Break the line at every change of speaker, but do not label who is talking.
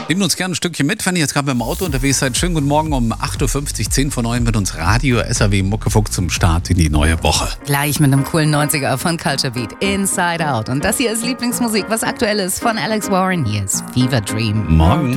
Nehmt uns gerne ein Stückchen mit, wenn ihr jetzt gerade mit dem Auto unterwegs seid. Schönen guten Morgen um 8.50 Uhr, 10 vor 9 mit uns Radio SAW Muckefuck zum Start in die neue Woche.
Gleich mit einem coolen 90er von Culture Beat, Inside Out. Und das hier ist Lieblingsmusik, was aktuell ist, von Alex Warren. Hier ist Fever Dream.
Morgen.